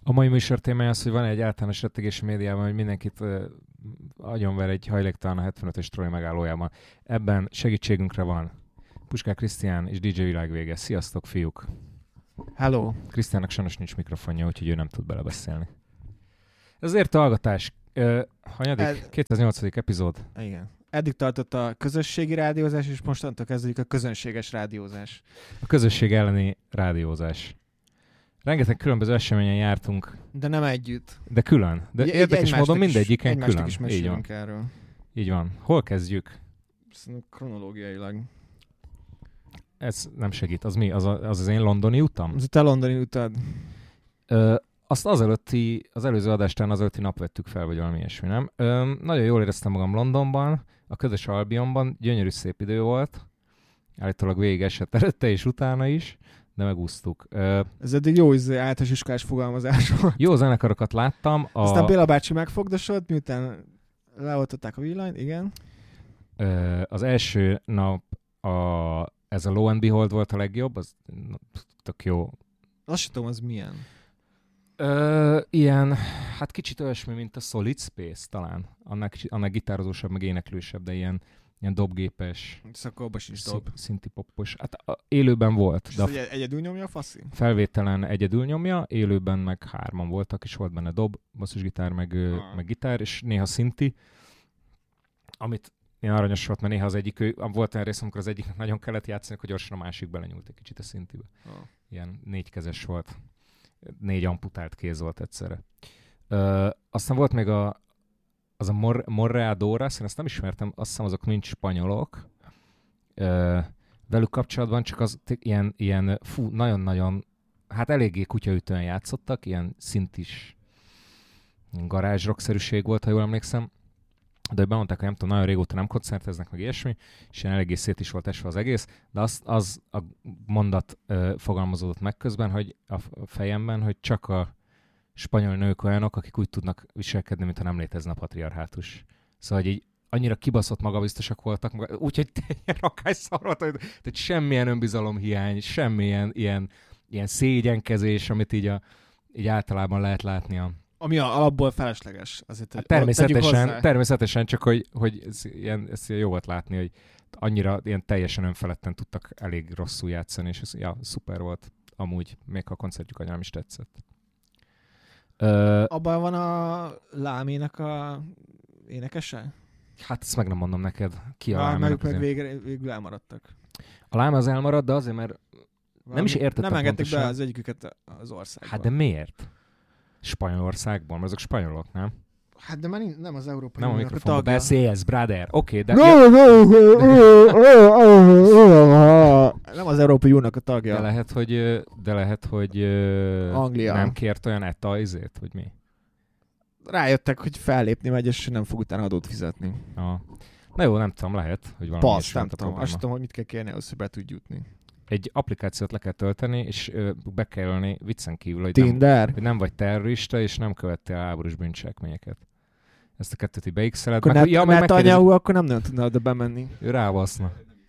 A mai műsor témája az, hogy van egy általános rettegési médiában, hogy mindenkit agyonver egy hajléktalan a 75-ös troli megállójában. Ebben segítségünkre van Puskák Krisztián és DJ Világvége. Sziasztok, fiúk! Hello! Krisztiánnak sajnos nincs mikrofonja, úgyhogy ő nem tud belebeszélni. Ezért a hallgatás. Hanyadik? 208. epizód. Igen. Eddig tartott a közösségi rádiózás, és mostantól kezdődik a közönséges rádiózás. A közösség elleni rádiózás. Rengeteg különböző eseményen jártunk. De nem együtt. De külön. De érdekes módon mindegyiken külön. Is mesélünk erről. Így van. Hol kezdjük? Szerintem kronológiailag. Ez nem segít. Az mi? Az én londoni utam? Az a te londoni utad. Azt az előző adástán az előtti nap vettük fel, vagy valami ilyesmi, nem? Nagyon jól éreztem magam Londonban, a közös Albionban, gyönyörű szép idő volt. Állítólag végig esett előtte és utána is, de megúsztuk. Ez eddig jó általános iskolás fogalmazás volt. Jó zenekarokat láttam. Aztán Béla bácsi megfogdosott, miután leoltották a villanyt, igen. Az első nap ez a Low and Behold volt a legjobb, az tök jó. Azt sem tudom, az milyen. Ilyen, hát kicsit olyasmi, mint a Solid Space talán. Annál gitározósabb, meg éneklősebb, de ilyen dobgépes, Szakóbas is dob. Szinti poppos. Hát élőben volt. És de egyedül nyomja a faszi? Felvételen egyedül nyomja, élőben meg 3 voltak, és volt benne dob, basszusgitár, meg gitár, és néha szinti. Amit ilyen aranyos volt, mert néha az egyik, volt olyan rész, amikor az egyiknek nagyon kellett játszani, hogy gyorsan a másik belenyúlt egy kicsit a szintibe. Ilyen 4-kezes volt. 4 amputált kéz volt egyszerre. Aztán volt még az a Morreadoras, én ezt nem ismertem, azt hiszem azok mind spanyolok. Velük kapcsolatban csak az ilyen nagyon-nagyon, hát eléggé kutyaütően játszottak, ilyen szintis garázsrockszerűség volt, ha jól emlékszem. De bemondták, hogy nem tudom, nagyon régóta nem koncerteznek, meg ilyesmi, és ilyen eléggé szét is volt esve az egész, de az a mondat fogalmazódott meg közben, hogy a fejemben, hogy csak a spanyol nők olyanok, akik úgy tudnak viselkedni, mintha nem létezne a patriarhátus. Szóval, hogy így annyira kibaszott magabiztosak voltak, úgyhogy teljesen rakásszar volt, hogy semmilyen önbizalomhiány, semmilyen ilyen szégyenkezés, amit így általában lehet látni ami alapból felesleges. Azért hát természetesen, csak hogy ez jó volt látni, hogy annyira ilyen teljesen önfeledten tudtak elég rosszul játszani, és ez szuper volt amúgy, még ha a koncertjük annyira nem is tetszett. Abban van a Lámének a énekese? Hát ezt meg nem mondom neked. Ki a Lámének? Meg végül elmaradtak. A Láme az elmarad, de azért, mert nem is értettem nem engedtek pontosan. be az egyiküket az országban. Hát de miért? Spanyolországban, mert azok spanyolok, nem? Hát de már nem az Európai Unió. Nem a mikrofonba beszélsz, brother. Oké, de... Nem az Európai Uniónak a tagja. De lehet, hogy Anglia. Nem kért olyan ETA-izét, hogy mi? Rájöttek, hogy fellépni megy, és nem fog utána adót fizetni. Na jó, nem tudom, lehet, hogy valami is nem tudom. Azt tudom, hogy mit kell kérni, ahhoz, hogy be tud jutni. Egy applikációt le kell tölteni, és be kell ölni viccen kívül, hogy nem vagy terrorista, és nem követtél háborús bűncselekményeket. Ezt a kettőt így beixeled. Mert anyául akkor nem tudna oda bemenni. Ő rávaszna.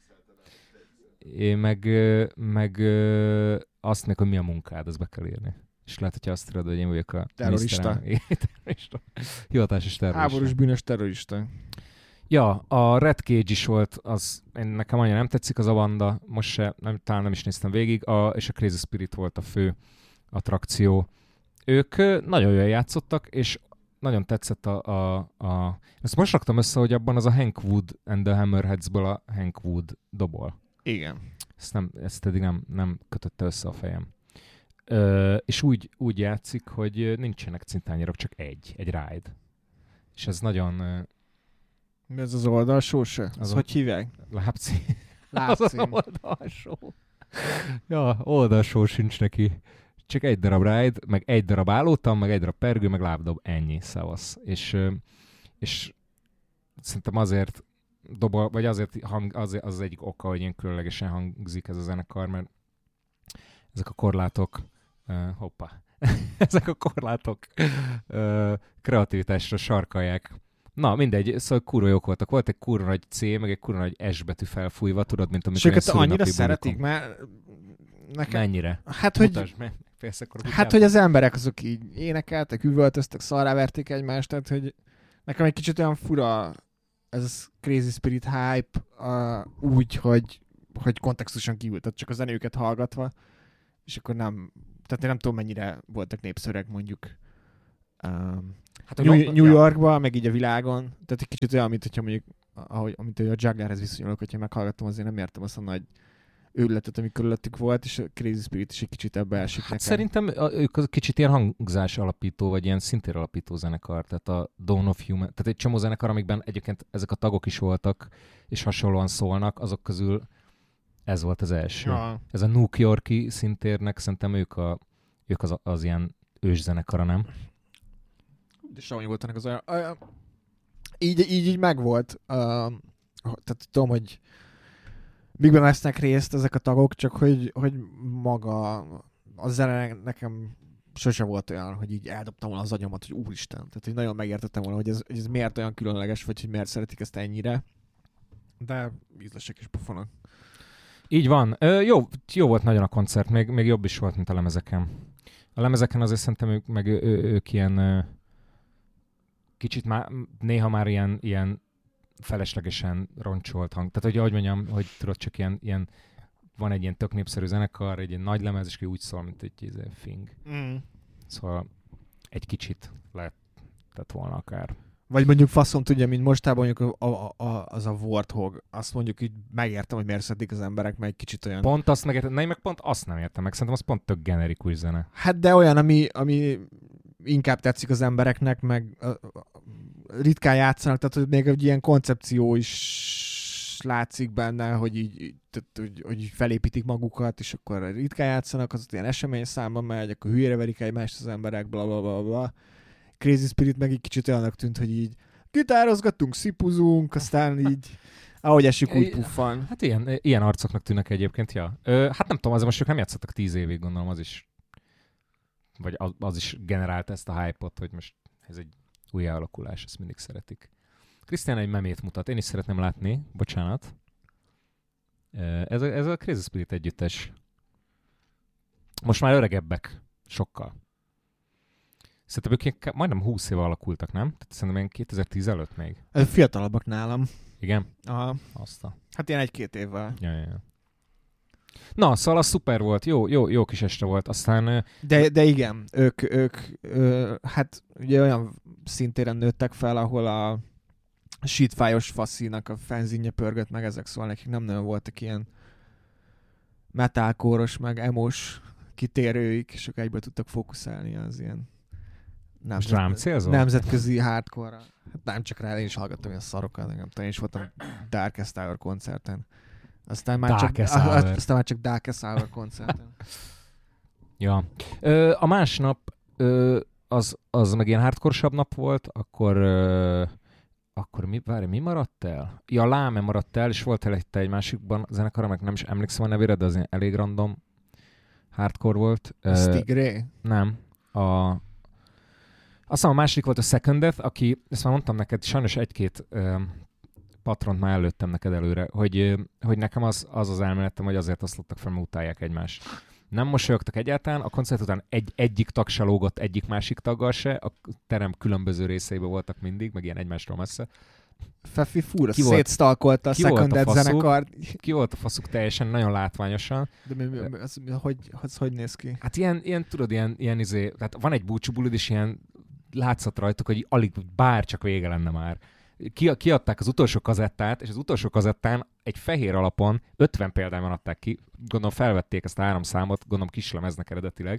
Én meg azt még, hogy mi a munkád, azt be kell írni. És lehet, hogyha azt írod, hogy én vagyok a terrorista. Hivatásos terrorista. Háborús bűnös terrorista. Ja, a Red Cage is volt, nekem annyira nem tetszik az a banda, most se, talán nem is néztem végig, és a Crazy Spirit volt a fő attrakció. Ők nagyon jól játszottak, és nagyon tetszett ezt most raktam össze, hogy abban az a Hank Wood and the Hammerheadsből a Hank Wood dobol. Igen. Ezt eddig nem kötötte össze a fejem. És úgy játszik, hogy nincsenek cintányérok, csak egy ride. És ez nagyon... Mi ez az oldalsó se? Az hogy hívják? Lábcím. Az oldalsó. Ja, oldalsó sincs neki. Csak egy darab ride, meg egy darab állótam, meg egy darab pergő, meg lábdob. Ennyi, szavasz. És szerintem azért dobol, vagy azért az egyik oka, hogy ilyen különlegesen hangzik ez a zenekar, mert ezek a korlátok ezek a korlátok kreativitásra sarkalják. Na, mindegy, szóval kurva jók voltak. Volt egy kurva nagy C, meg egy kurva nagy S betű felfújva, tudod, mint amikor egy szülinapi annyira szeretik, mert nekem... Mennyire? Hát, mutasd, hogy félszekor. Hát, hogy az emberek azok így énekeltek, üvöltöztek, szarráverték egymást, tehát, hogy nekem egy kicsit olyan fura ez a Crazy Spirit hype úgy, hogy kontextuson kívül, tehát csak a zenőket hallgatva, és akkor nem, tehát én nem tudom, mennyire voltak népszerűek mondjuk Hát New Yorkban, meg így a világon, tehát egy kicsit olyan, mint hogyha mondjuk, amit a Jugglerhez viszonyulok, hogyha meghallgattam, azért nem értem azt a nagy őrületet, ami körülöttük volt, és a Crazy Spirit is egy kicsit ebbe esik nekem. Szerintem ők kicsit ilyen hangzás alapító, vagy ilyen szintér alapító zenekar, tehát a Dawn of Human, tehát egy csomó zenekar, amikben egyébként ezek a tagok is voltak, és hasonlóan szólnak, azok közül ez volt az első. Ja. Ez a New York-i szintérnek, szerintem ők az ilyen őszenekara, nem? De Savonyi volt ennek az olyan... Így megvolt. Tehát tudom, hogy mikben vesznek részt ezek a tagok, csak hogy maga a zene nekem sose volt olyan, hogy így eldobtam volna az agyamat, hogy úristen. Tehát, hogy nagyon megértettem volna, hogy ez miért olyan különleges, vagy hogy miért szeretik ezt ennyire. De ízlesek és pofonok. Így van. Jó volt nagyon a koncert, még jobb is volt, mint a lemezeken. A lemezeken azért szerintem ők ilyen kicsit néha már ilyen feleslegesen roncsolt hang. Tehát, hogy ahogy mondjam, hogy tudod, csak ilyen van egy ilyen tök népszerű zenekar, egy ilyen nagy lemez, és úgy szól, mint egy Fing. Mm. Szóval egy kicsit lehetett volna akár. Vagy mondjuk faszom tudja, mint mostában mondjuk az a Warthog, azt mondjuk így megértem, hogy miért szedik az emberek, mert egy kicsit olyan... Pont azt megértem, meg pont azt nem értem meg, szerintem az pont tök generikus zene. Hát de olyan, ami inkább tetszik az embereknek, meg ritkán játszanak, tehát hogy még egy ilyen koncepció is látszik benne, hogy így hogy felépítik magukat, és akkor ritkán játszanak, az ilyen eseményszámban megy, akkor hülyére verik egymást az emberek, bla bla bla bla. Crazy Spirit meg egy kicsit olyannak tűnt, hogy így gitározgatunk, szipuzunk, aztán így ahogy esik, úgy puffan. Hát ilyen arcoknak tűnnek egyébként, ja. Hát nem tudom, azért most ők nem játszottak 10 évig, gondolom, az is vagy az is generált ezt a hype-ot, hogy most ez egy új alakulás, ezt mindig szeretik. Krisztián egy memét mutat, én is szeretném látni, bocsánat. Ez a Crazy Spirit együttes. Most már öregebbek, sokkal. Szerintem ők majdnem 20 éve alakultak, nem? Tehát szerintem ilyen 2010 előtt még. Fiatalabbak nálam. Igen? Aha. Aztán. Hát ilyen 1-2 évvel. Ja. Na, szóval az szuper volt, jó kis este volt, aztán... De igen, ők hát ugye olyan szintéren nőttek fel, ahol a shitfájos faszinak a fanzinje pörgött meg ezek, szóval nekik nem nagyon voltak ilyen metalkóros, meg emos kitérőik, és ők egyből tudtak fókuszálni az ilyen nemzetközi hardcore-ra. Hát nem csak rá, én is hallgattam ilyen szarokat, én is voltam Darkest Hour koncerten. Aztán már csak Darkest Hour koncerten. Ja. A másnap az meg ilyen hardcore-sabb nap volt, akkor mi maradt el? Ja, Láme maradt el, és volt előtte egy másikban zenekar, meg nem is emlékszem a nevére, de az elég random hardcore volt. Stingray? Nem. Aztán a másik volt a Second Death, aki, ezt már mondtam neked, sajnos egy-két patront már előttem neked előre, hogy nekem az elméletem, hogy azért oszlottak fel, mert utálják egymást. Nem mosolyogtak egyáltalán, a koncert után egyik tag se lógott egyik másik taggal se, a terem különböző részeiben voltak mindig, meg ilyen egymásról messze. Fefi fúra, szétsztalkolta a Second Death zenekart. Ki volt a faszuk teljesen, nagyon látványosan. De hogy néz ki? Hát ilyen tudod, ilyen tehát van egy búcsúbulid, és ilyen látszott rajtuk, hogy alig bár csak vége lenne már. Kiadták az utolsó kazettát, és az utolsó kazettán egy fehér alapon 50 példányban adták ki, gondolom felvették ezt a 3 számot, gondolom kislemeznek eredetileg.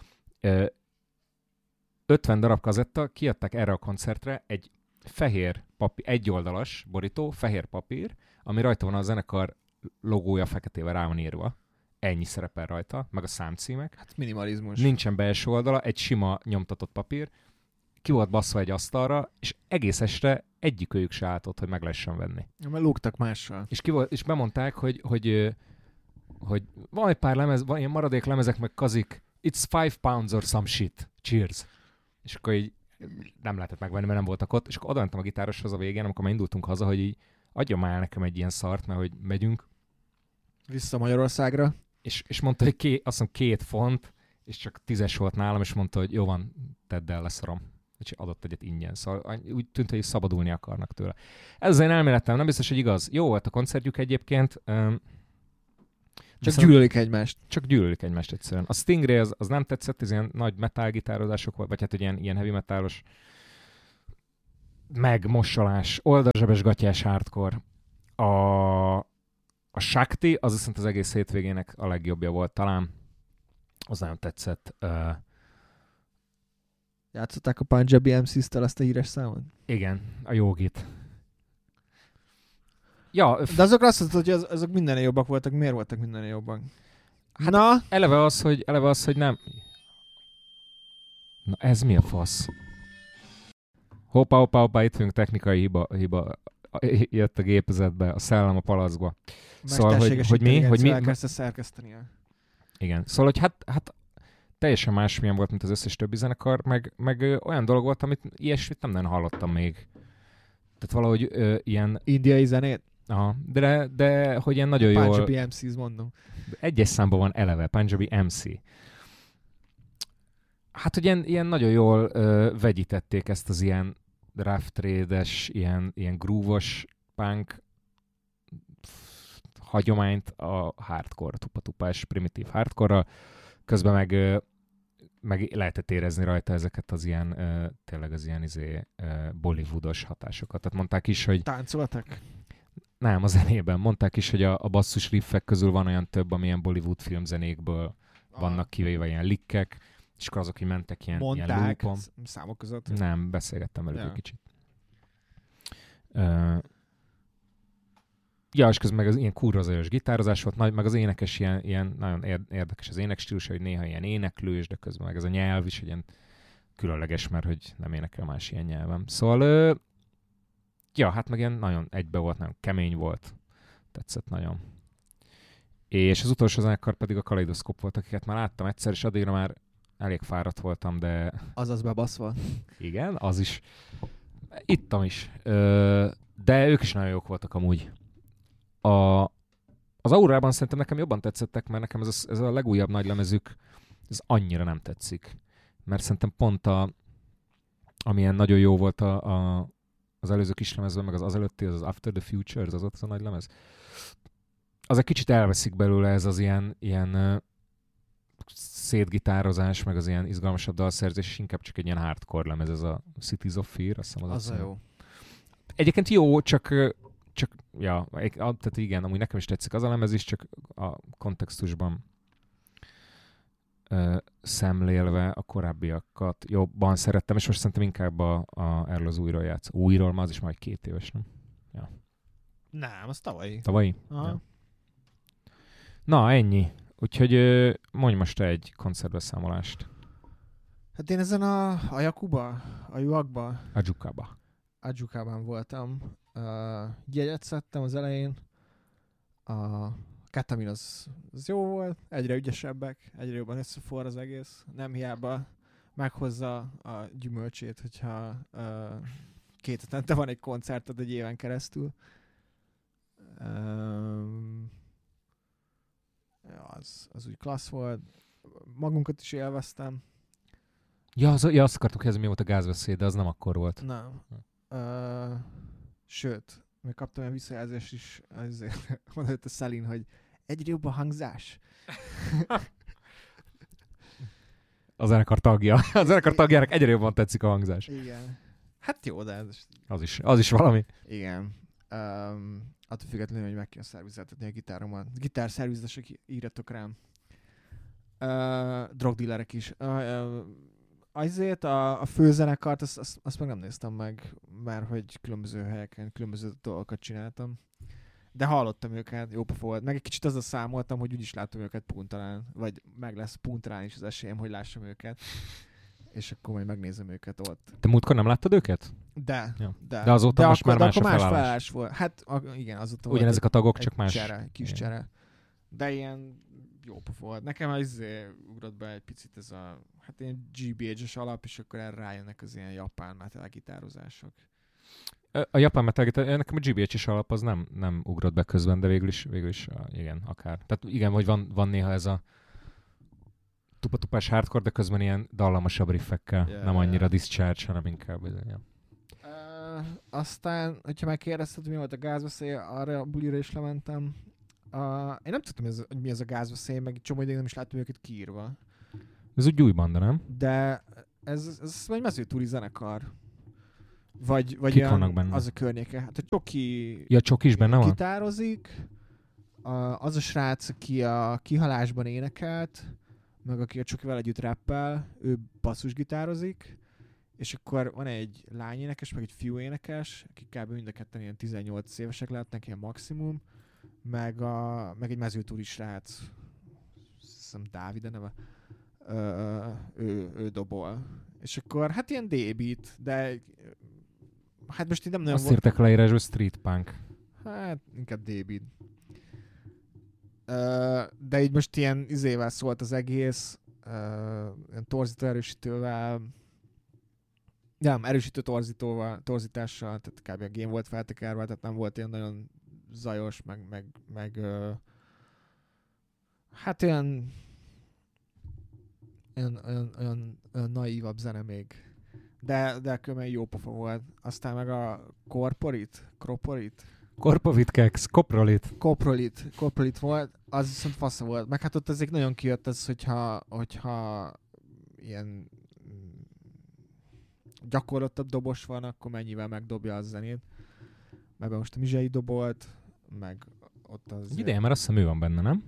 50 darab kazetta, kiadták erre a koncertre egy fehér papír, egyoldalas borító, fehér papír, ami rajta van a zenekar logója feketével rá van írva. Ennyi szerepel rajta, meg a számcímek. Hát minimalizmus. Nincsen belső oldala, egy sima nyomtatott papír. Ki volt basszva egy asztalra, és egész este egyikőjük se állt ott, hogy meg lehessen venni. Mert lúgtak mással. És bemondták, hogy van egy pár lemez, van ilyen maradék lemezek, meg kazik, it's 5 pounds or some shit, cheers. És akkor így nem lehetett megvenni, mert nem voltak ott, és akkor odamentem a gitároshoz a végén, amikor már indultunk haza, hogy így adjon már nekem egy ilyen szart, mert hogy megyünk. Vissza Magyarországra. És mondta, hogy azt mondom, 2 font, és csak 10-es volt nálam, és mondta, hogy jó van, tedd el, leszarom. És adott egyet ingyen. Szóval úgy tűnt, hogy szabadulni akarnak tőle. Ez az én elméletem, nem biztos, hogy igaz. Jó volt a koncertjük egyébként. Csak gyűlölik egymást. Csak gyűlölik egymást egyszerűen. A Stingray az nem tetszett, ez ilyen nagy metal gitározások volt, vagy hát ilyen heavy metalos megmosolás, oldalzsebes gatyás hardcore. A Shakti, az viszont az egész hétvégének a legjobbja volt talán. Az nagyon tetszett. Játszották a Punjabi MC-tel azt a híres számot? Igen, a Jogit. Ja, de azokra azt mondtad, hogy azok mindennél jobbak voltak. Miért voltak mindennél jobbak? Hát na? Eleve az, hogy nem... Na ez mi a fasz? Hoppá, itt vagyunk, technikai hiba jött a gépezetbe, a szellem a palackba. Szóval, hogy mi... elkezdte szerkeszteni. Igen, szóval, hogy hát teljesen másmilyen volt, mint az összes többi zenekar, meg olyan dolog volt, amit ilyesmit nem hallottam még. Tehát valahogy ilyen... Indiai zenét? Aha, de hogy ilyen nagyon jól... Punjabi MC-z mondom. Egyes számban van eleve, Punjabi MC. Hát, hogy ilyen nagyon jól vegyítették ezt az ilyen rough trade-es, ilyen groove-os punk hagyományt a hardcore, tupa-tupás, primitív hardcore-ra. Közben meg lehetett érezni rajta ezeket az ilyen, tényleg az ilyen Bollywoodos hatásokat. Tehát mondták is, hogy... Táncoltak? Nem, a zenében. Mondták is, hogy a basszus riffek közül van olyan több, amilyen Bollywood filmzenékből vannak kivéve ilyen likkek, és akkor azok, hogy mentek ilyen loopon. Számok között? Nem, beszélgettem velük egy kicsit. Ja, és közben meg az ilyen kurva zajos gitározás volt, meg az énekes ilyen nagyon érdekes az énekstílus, hogy néha ilyen éneklős, de közben meg ez a nyelv is ilyen különleges, mert hogy nem énekel más ilyen nyelven. Szóval, ja, hát meg ilyen nagyon egybe volt, nagyon kemény volt. Tetszett nagyon. És az utolsó zenekar pedig a Kaleidoszkóp volt, akiket már láttam egyszer, és addigra már elég fáradt voltam, de... Azaz bebaszva. Igen, az is. Ittam is. De ők is nagyon jók voltak amúgy. Az Aurában szerintem nekem jobban tetszettek, mert nekem ez a legújabb nagy lemezük, ez annyira nem tetszik. Mert szerintem pont amilyen nagyon jó volt az előző kislemezben, meg az előtti, az After the Future, az ott az a nagy lemez. Az egy kicsit elveszik belőle ez az ilyen szétgitározás, meg az ilyen izgalmasabb dalszerzés, és inkább csak egy ilyen hardcore lemez, ez a Cities of Fear, azt hiszem az a jó. Egyébként jó, csak ja, tehát igen, amúgy nekem is tetszik az a lemez is, csak a kontextusban szemlélve a korábbiakat jobban szerettem, és most szerintem inkább erről az újról játsz. Újról, már az is majd 2 éves, nem? Ja. Nem, az tavalyi. Tavalyi? Ja. Na, ennyi. Úgyhogy mondj most egy koncertbeszámolást. Hát én ezen a Jakuba, a Juakba. Ajukában voltam. Jegyet szedtem az elején. A Ketamin az jó volt, egyre ügyesebbek, egyre jobban összeforr az egész. Nem hiába meghozza a gyümölcsét, hogyha 2 hetente van egy koncerted egy éven keresztül. Az úgy klassz volt. Magunkat is élveztem. Ja, azt akartuk, hogy ez mi volt a gázveszély, de az nem akkor volt. Nem. Sőt, még kaptam olyan visszajelzést is, mondott a Szelin, hogy egyre jobb a hangzás. A zenekar tagja. A zenekar tagjának egyre jobban tetszik a hangzás. Igen. Hát jó, de ez... Az is valami. Igen. Attól függetlenül, hogy meg kell szervizeltetni a gitáromat. Gitárszervizesek írjatok rám. Drogdealerek is. Azért a főzenekart, azt meg nem néztem meg, mert hogy különböző helyeken, különböző dolgokat csináltam. De hallottam őket, jó pofa volt. Meg egy kicsit azzal számoltam, hogy úgyis látom őket puntalán, vagy meg lesz puntalán is az esélyem, hogy lássam őket. És akkor majd megnézem őket ott. Te múltkor nem láttad őket? De. De azóta most már más a felállás volt. Hát igen, azóta ugyanezek a tagok, csak más. Kis csere. De ilyen jó pofa volt. Nekem az ugrott be egy picit ez a, hát ilyen GBH-es alap, és akkor erre rájönnek az ilyen japán metal gitározások. A japán metal gitár, nekem a GBH-es alap az nem ugrott be közben, de végül is igen, akár. Tehát igen, hogy van néha ez a tupatupás hardcore, de közben ilyen dallamosabb riffekkel. Yeah. Nem annyira Discharge, hanem inkább ja. Aztán, hogyha megkérdezted, hogy mi volt a gázveszély, arra a bulira is lementem. Én nem tudtam, hogy mi az a gázveszély, meg csomó ideig nem is láttam őket kiírva. Ez úgy új banda, nem? De ez egy mezőtúri zenekar. Vagy Kik vannak benne? Az a környéke. Hát a Csoki... Ja, Csoki is benne van? Gitározik. Az a srác, aki a Kihalásban énekelt, meg aki a Csokival együtt rappel, ő basszusgitározik. És akkor van egy lányénekes, meg egy fiúénekes, akik kb. Mind a ketten ilyen 18 évesek lehetnek, ilyen maximum. Meg egy mezőtúri srác. Hiszem Dávid a neve. Ő dobol. És akkor hát ilyen D-beat, de hát most így nem nagyon azt írtak leírásba, street punk. Hát inkább D-beat. De így most ilyen izével szólt az egész, ilyen torzító erősítővel, nem, erősítő torzítással, tehát kb. A game volt feltekerve, tehát nem volt ilyen nagyon zajos, meg hát olyan naívabb zene még. De különben jó pofa volt. Aztán meg a Koprolit volt, az viszont fasza volt. Meg hát ott azért nagyon kijött az, hogyha ilyen gyakorlottabb dobos van, akkor mennyivel megdobja a zenét. Meg most a Mizsei dobolt, meg ott az... Ideje, mert azt hiszem ő van benne, nem?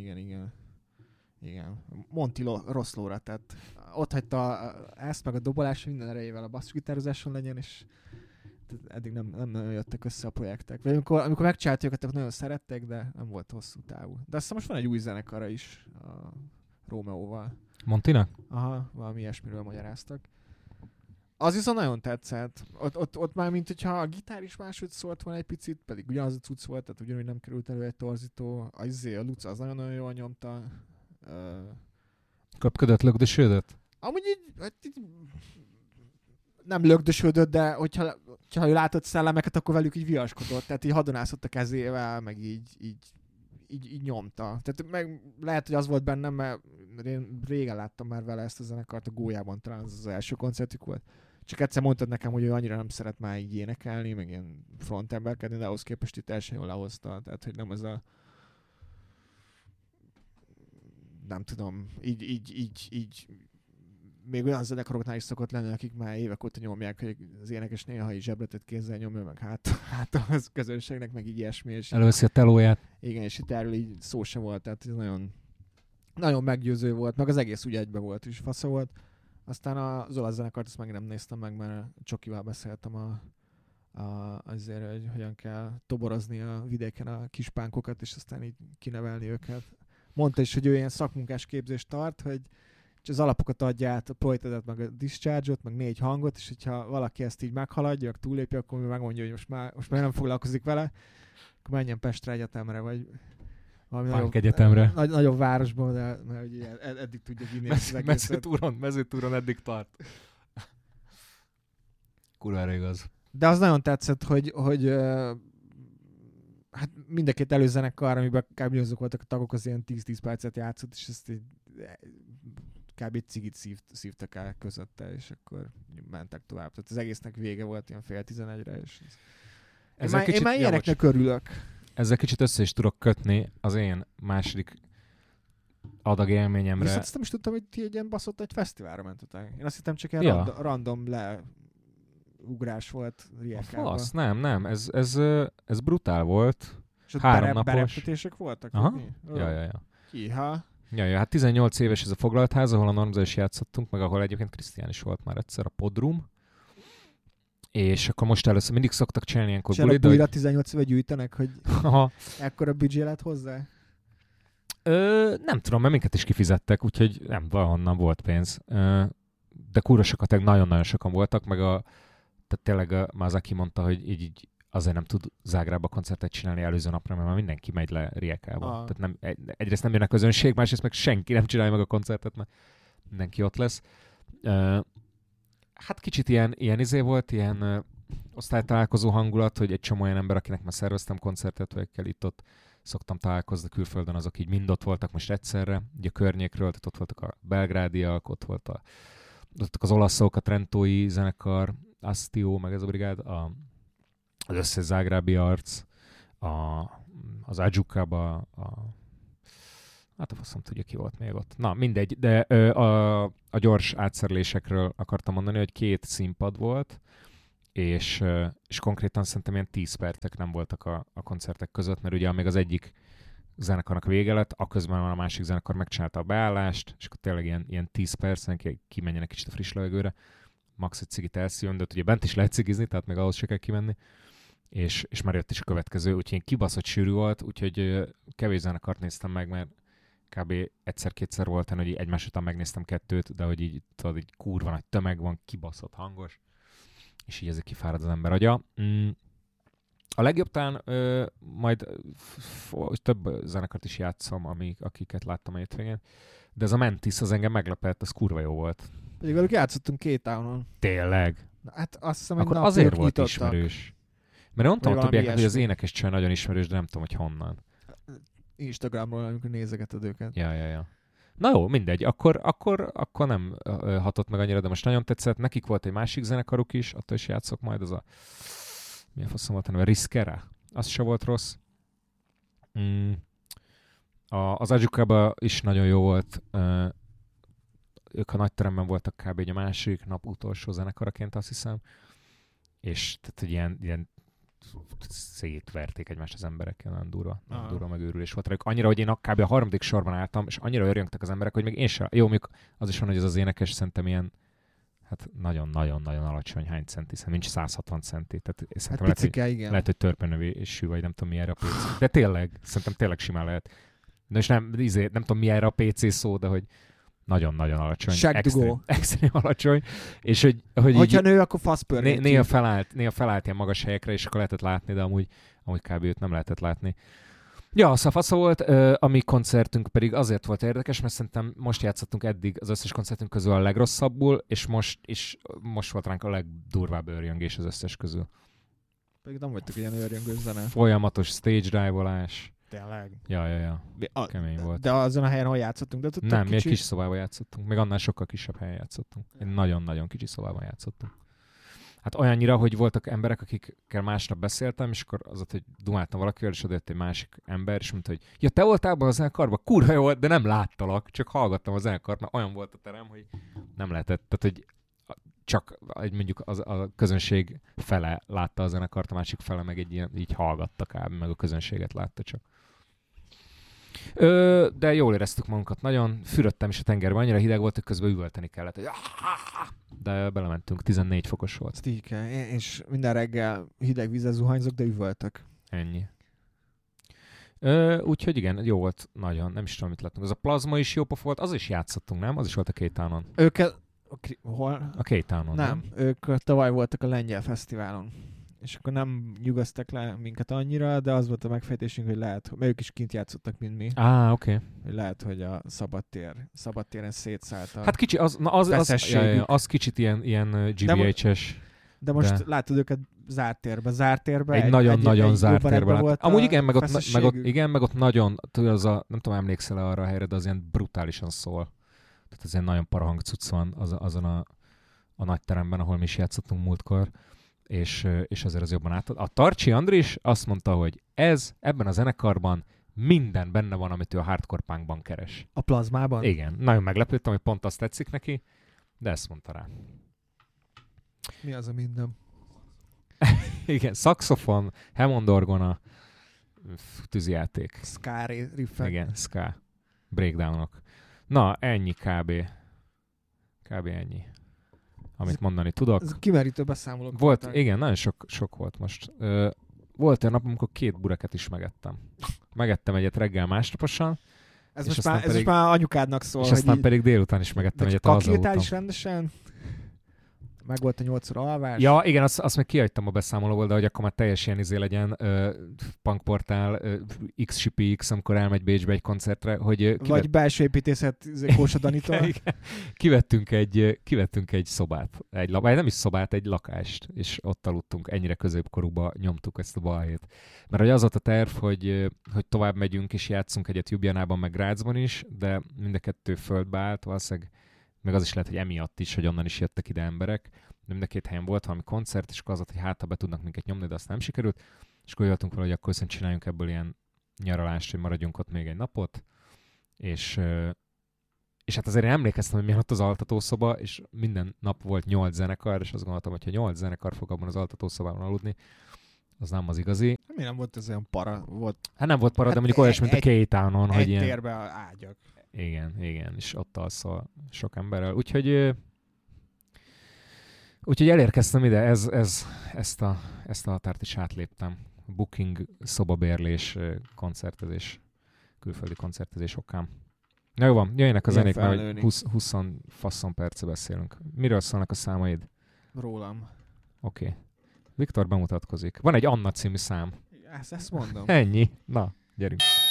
Igen. Monti rossz lóra tett. Ott hagyta ezt meg a dobolás minden erejével a basszusgitározáson legyen, és eddig nem nagyon jöttek össze a projektek. Vagy amikor megcsinálták őket, akkor nagyon szerették, de nem volt hosszú távú. De aztán most van egy új zenekara is a Rómeóval. Montinak? Aha, valami ilyesmiről magyaráztak. Az viszont nagyon tetszett. Ott már, mint hogyha a gitár is máshogy szólt volna egy picit, pedig ugyanaz a cucc volt, tehát ugyanúgy nem került elő egy torzító. A Luca az nagyon-nagyon jól nyomta. Köpködött, lögdösödött? Amúgy így nem lögdösödött, de hogyha látott szellemeket, akkor velük így viaskodott. Tehát így hadonászott a kezével, meg így nyomta. Tehát meg lehet, hogy az volt bennem, mert én régen láttam már vele ezt a zenekart, a Gólyában talán az első koncertük volt. Csak egyszer mondtad nekem, hogy ő annyira nem szeret már így énekelni, meg ilyen frontemberkedni, de ahhoz képest itt teljesen jól lehozta. Tehát, hogy nem ez a... Nem tudom, így még olyan zenekaroknál is szokott lenni, akik már évek óta nyomják, hogy az énekes néha így zsebretett kézzel nyomja, meg hát az közönségnek, meg így ilyesmi. És előveszi a telóját. Igen, és itt erről így szó sem volt, tehát ez nagyon, nagyon meggyőző volt, meg az egész úgy egybe volt, és fasza volt. Aztán az olasz zenekart azt meg nem néztem meg, mert Csokival beszéltem azért, hogy hogyan kell toborozni a vidéken a kispánkokat, és aztán így kinevelni őket. Mondta is, hogy ő ilyen szakmunkás képzést tart, hogy az alapokat adja át, a Proitedet, meg a Discharge-ot, meg 4 hangot, és hogyha valaki ezt így meghaladja, túllépje, akkor megmondja, hogy most már nem foglalkozik vele, akkor menjen Pestre egyetemre, vagy valami egyetemre. Nagyobb városban, de mert ugye eddig tudja vinni az egészet. Mezőtúron eddig tart. Kurvára igaz. De az nagyon tetszett, hogy hát mind a két előzenekar, amiben kb. Azok voltak a tagok, az ilyen 10-10 percet játszott, és ezt így kb. Egy cigit szívtak el közötte, és akkor mentek tovább. Tehát az egésznek vége volt ilyen 10:30-re, és én már ilyeneknek örülök. Ezzel kicsit össze is tudok kötni az én második adag élményemre. Viszont azt nem is tudtam, hogy ti egy ilyen baszott egy fesztiválra mentetek. Én azt hittem csak ilyen random leugrás volt Rijekában. Fasz, nem. Ez brutál volt. És ott 3 napos. bereptetések voltak? Aha. Ja. Kiha. Ja, hát 18 éves ez a foglalt ház, ahol a Normza is játszottunk, meg ahol egyébként Krisztián is volt már egyszer, a Podroom. És akkor most először mindig szoktak csinálni ilyenkor bulit. És újra 18 éve gyűjtenek, hogy ekkora büdzsé lett hozzá? Nem tudom, mert minket is kifizettek, úgyhogy nem, valahonnan volt pénz. De kurva sokat, nagyon-nagyon sokan voltak, meg tehát tényleg már aki mondta, hogy így azért nem tud Zágrába koncertet csinálni előző napra, mert már mindenki megy le Rijekába. Tehát egyrészt nem jön a közönség, másrészt meg senki nem csinálja meg a koncertet, mert mindenki ott lesz. Hát kicsit ilyen volt, ilyen osztálytalálkozó hangulat, hogy egy csomó olyan ember, akinek már szerveztem koncertet, vagy kell itt-ott szoktam találkozni külföldön, azok így mind ott voltak most egyszerre, ugye a környékről, tehát ott voltak a belgrádiak, ott voltak az olaszok, a trentói zenekar, Astio, meg ez a brigád, az összes zágrábi arc, az Ajukába, hát a faszom tudja, ki volt még ott. Na, mindegy, de a gyors átszerelésekről akartam mondani, hogy 2 színpad volt, és konkrétan szerintem ilyen 10 percek nem voltak a koncertek között, mert ugye még az egyik zenekarnak vége lett, aközben a másik zenekar megcsinálta a beállást, és akkor tényleg ilyen 10 percen kimenjenek kicsit a friss levegőre, max. Egy cigit elszívjon, de ugye bent is lehet cigizni, tehát még ahhoz se kell kimenni, és már jött is a következő, úgyhogy ilyen kibaszott sűrű volt, úgyhogy kevés zenekart néztem meg, mert kb. Egyszer-kétszer volt, hogy egymás után megnéztem 2, de hogy így, tudod, így kurva nagy tömeg van, kibaszott hangos, és így ezek kifárad az ember agya. A legjobb talán majd több zenekart is játszom, akiket láttam a hétvégén, de ez a Mantis az engem meglepett, az kurva jó volt. Pedig velük játszottunk 2 távon. Tényleg? Na, hát azt hiszem, akkor azért volt ismerős. Mert mondtam a többieknek, hogy az énekes csaj nagyon ismerős, de nem tudom, hogy honnan. Instagramról, amikor nézegeted őket. Ja. Na jó, mindegy. Akkor nem hatott meg annyira, de most nagyon tetszett. Nekik volt egy másik zenekaruk is, attól is játszok majd, az a... Milyen faszom volt a neve? Riskera? Az se volt rossz. Az Ajukába is nagyon jó volt. Ők a nagy teremben voltak kb. A másik nap utolsó zenekaraként, azt hiszem. És tehát ilyen szétverték egymást az emberek, nagyon durva megőrülés volt rájuk. Annyira, hogy én kb. A 3. sorban álltam, és annyira örjöngtek az emberek, hogy még én sem. Jó, mondjuk az is van, hogy ez az énekes szerintem ilyen hát nagyon-nagyon-nagyon alacsony, hány centi, szerintem nincs 160 centi. Tehát hát picike, igen. Lehet, hogy törpenövésű, vagy nem tudom mi erre a PC. De tényleg, szerintem tényleg simán lehet. De és nem tudom mi erre a PC szó, de hogy nagyon-nagyon alacsony. Extrém alacsony. És hogyha nő, akkor faszpörgeti. Néha felállt ilyen magas helyekre, és akkor lehetett látni, de amúgy kb. Őt nem lehetett látni. Ja, szafasza volt, a mi koncertünk pedig azért volt érdekes, mert szerintem most játszottunk eddig az összes koncertünk közül a legrosszabbul, és most volt ránk a legdurvább őrjöngés az összes közül. Pedig nem vagytok ilyen őrjöngős zene. Folyamatos stage drive-olás. Tényleg? Ja. Kemény volt. De azon a helyen, ahol játszottunk? De nem, mi egy kis szobában játszottunk. Még annál sokkal kisebb helyen játszottunk. Egy nagyon-nagyon kicsi szobában játszottunk. Hát olyannyira, hogy voltak emberek, akikkel másnap beszéltem, és akkor az ott, hogy dumáltam valakivel, és odajött egy másik ember, és mondta, hogy ja, te voltál abban a zenekarban? Kurva jó volt, de nem láttalak, csak hallgattam a zenekart, mert olyan volt a terem, hogy nem lehetett. Tehát, hogy csak mondjuk a közönség fele látta a zenekart, a másik fele meg így hallgatta kb. Meg a közönséget látta csak. De jól éreztük magunkat nagyon, fürödtem is a tengerben, annyira hideg volt, hogy közben üvölteni kellett, hogy de belementünk, 14 fokos volt. Ezt így kell, és minden reggel hideg vízzel zuhanyzok, de üvöltök. Ennyi. Úgyhogy igen, jó volt nagyon, nem is tudom, mit láttunk. Az a plazma is jó pofa volt, az is játszottunk, nem? Az is volt a Cape Townon. Hol? A Cape Townon, nem? Ők tavaly voltak a Lengyel Fesztiválon. És akkor nem nyugasztak le minket annyira, de az volt a megfejtésünk, hogy lehet, mert ők is kint játszottak, mint mi. Oké. Hogy lehet, hogy a szabadtéren szétszállt a hát kicsi, az kicsit ilyen GBH-es. De most látod őket zárt térben. Egy nagyon-nagyon zárt térben. Amúgy igen, meg ott nagyon, tudod, nem tudom, emlékszel arra a helyre, de az ilyen brutálisan szól. Tehát az ilyen nagyon parahang cucc van azon a nagy teremben, ahol mi is játszottunk múltkor. És azért az jobban átad. A Tarcsi Andris azt mondta, hogy ebben a zenekarban minden benne van, amit ő a hardcore punkban keres. A plazmában? Igen. Nagyon meglepődtem, hogy pont azt tetszik neki, de ezt mondta rá. Mi az a minden? Igen, szaxofon, Hammond orgona, tűzijáték. Ska riffek. Igen, ska. Breakdownok. Na, ennyi kb. Kb. Ennyi. Amit mondani tudok. Ez kimerítő beszámolók. Volt, igen, nagyon sok volt most. Volt egy nap, amikor 2 bureket is megettem. Megettem egyet reggel másnaposan. Ez most már anyukádnak szól. És aztán pedig délután is megettem egyet hazaúton. Kakiltál is rendesen? meg volt a 8 óra alvás. Ja, igen, azt meg kihagytam a beszámolóból, de hogy akkor már teljes ilyen legyen, punkportál, XCPX, amikor elmegy Bécsbe egy koncertre, hogy... Vagy belső építészet Kósa Danitól. Kivettünk egy szobát, vagy nem is szobát, egy lakást, és ott aludtunk, ennyire középkorúba nyomtuk ezt a balhét. Mert hogy az volt a terv, hogy tovább megyünk és játszunk egyet Ljubljanában, meg Grazban is, de mind a kettő földbe állt, valószínűleg meg az is lehet, hogy emiatt is, hogy onnan is jöttek ide emberek, de mind a két helyen volt valami koncert, és akkor az, hogy hát, ha be tudnak minket nyomni, de azt nem sikerült, és akkor jöttünk valahogy, akkor viszont csináljunk ebből ilyen nyaralást, hogy maradjunk ott még egy napot, és hát azért én emlékeztem, hogy milyen ott az altatószoba, és minden nap volt 8 zenekar, és azt gondoltam, hogy ha 8 zenekar fog abban az altatószobában aludni, az nem az igazi. Mi nem volt ez olyan para? Volt... Hát nem volt para, de mondjuk olyas, mint a K-Townon, hogy ilyen... Egy térbe ágyak. Igen, és ott alszol sok emberrel. Úgyhogy elérkeztem ide, ezt a határt is átléptem. Booking, szobabérlés, koncertezés, külföldi koncertezés okán. Na jó van, jöjjenek a zenék, mert 20 faszon perce beszélünk. Miről szólnak a számaid? Rólam. Oké. Viktor bemutatkozik. Van egy Anna című szám. Ezt mondom. Ennyi. Na, gyerünk.